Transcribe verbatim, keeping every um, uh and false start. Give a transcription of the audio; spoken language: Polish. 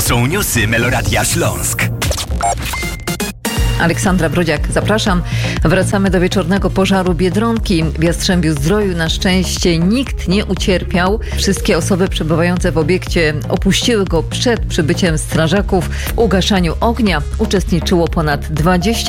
są newsy Meloradia Śląsk. Aleksandra Brodziak, zapraszam. Wracamy do wieczornego pożaru Biedronki w Jastrzębiu-Zdroju. Na szczęście nikt nie ucierpiał. Wszystkie osoby przebywające w obiekcie opuściły go przed przybyciem strażaków. W ugaszaniu ognia uczestniczyło ponad dwadzieścia